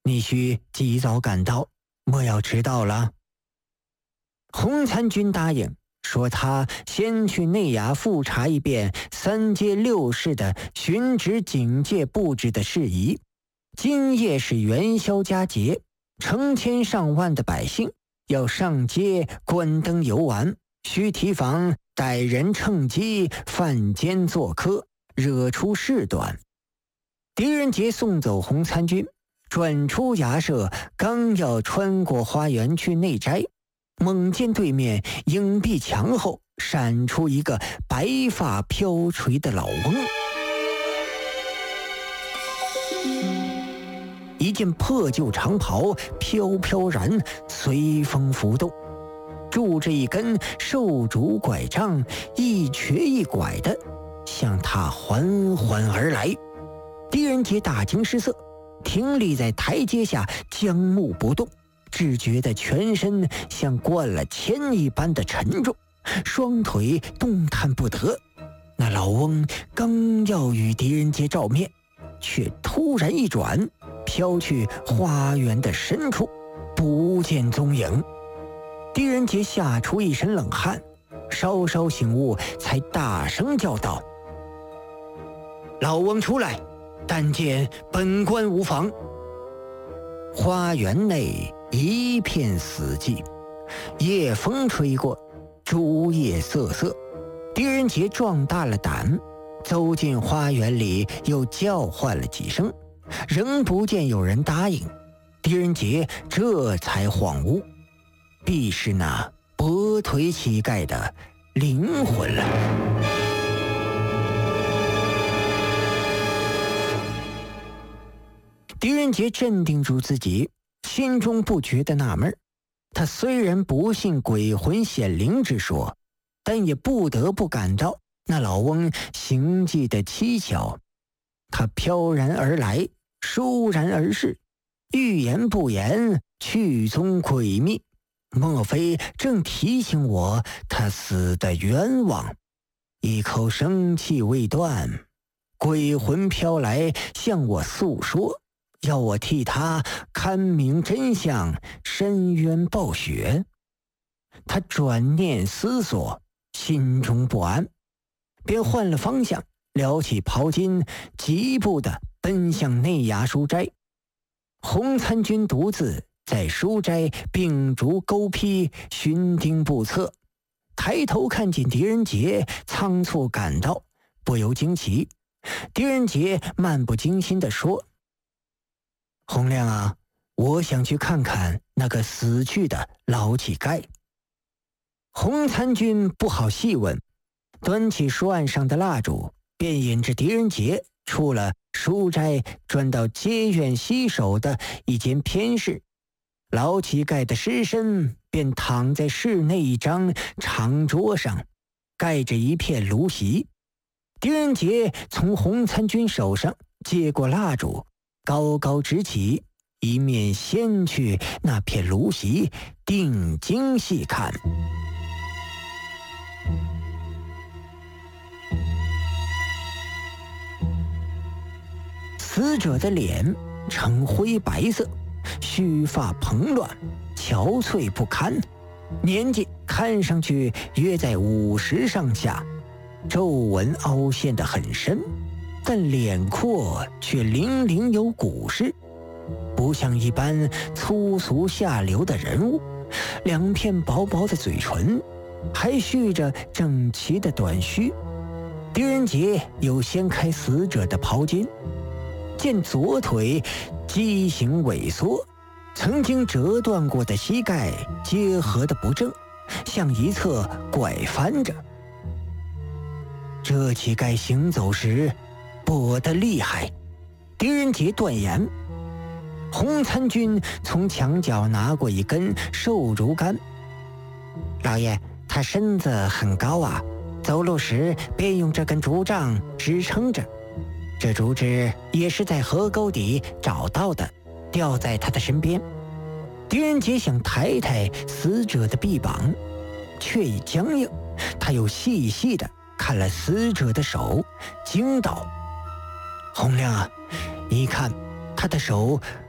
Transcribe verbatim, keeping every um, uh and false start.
你需及早赶到，莫要迟到了。”洪参军答应，说他先去内衙复查一遍三街六市的巡职警戒布置的事宜。今夜是元宵佳节，成千上万的百姓要上街观灯游玩，需提防歹人趁机犯奸作客，惹出事端。狄仁杰送走洪参军，转出衙舍，刚要穿过花园去内斋，猛见对面影壁墙后闪出一个白发飘垂的老翁，一件破旧长袍飘飘然随风浮动，拄着一根瘦竹拐杖，一瘸一拐的向他缓缓而来。狄仁杰大惊失色，停立在台阶下，僵木不动，只觉得全身像灌了铅一般的沉重，双腿动弹不得。那老翁刚要与狄仁杰照面，却突然一转，飘去花园的深处，不见踪影。狄仁杰吓出一身冷汗，稍稍醒悟，才大声叫道：“老翁出来，但见本官无妨。”花园内一片死寂，夜风吹过，竹叶瑟瑟。狄仁杰壮大了胆，走进花园里，又叫唤了几声，仍不见有人答应。狄仁杰这才恍悟，必是那跛腿乞丐的灵魂了。狄仁杰镇定住自己，心中不觉得纳闷。他虽然不信鬼魂显灵之说，但也不得不感到那老翁行迹的蹊跷。他飘然而来，倏然而逝，欲言不言，去踪诡秘，莫非正提醒我他死的冤枉？一口生气未断，鬼魂飘来向我诉说，要我替他勘明真相，伸冤报雪。他转念思索，心中不安，便换了方向，撩起袍襟，疾步地奔向内衙书斋。洪参军独自在书斋秉烛钩劈，巡盯不测，抬头看见狄仁杰仓促赶到，不由惊奇。狄仁杰漫不经心地说：“洪亮啊，我想去看看那个死去的老乞丐。”洪参军不好细问，端起书案上的蜡烛，便引着狄仁杰出了书斋，转到街院西首的一间偏室。老乞丐的尸身便躺在室内一张长桌上，盖着一片芦席。狄仁杰从洪参军手上接过蜡烛，高高直起，一面掀去那片芦席，定睛细看。死者的脸呈灰白色，须发蓬乱，憔悴不堪，年纪看上去约在五十上下，皱纹凹陷得很深，但脸廓却零零有古势，不像一般粗俗下流的人物。两片薄薄的嘴唇，还蓄着整齐的短须。狄仁杰又掀开死者的袍襟，见左腿畸形萎缩，曾经折断过的膝盖结合的不正，向一侧拐翻着。这乞丐行走时跛得厉害，狄仁杰断言。洪参军从墙角拿过一根瘦竹竿：“老爷，他身子很高啊，走路时便用这根竹杖支撑着。这竹枝也是在河沟底找到的，吊在他的身边。”狄仁杰想抬抬死者的臂膀，却已僵硬。他又细细地看了死者的手，惊道：“洪亮啊，你看他的手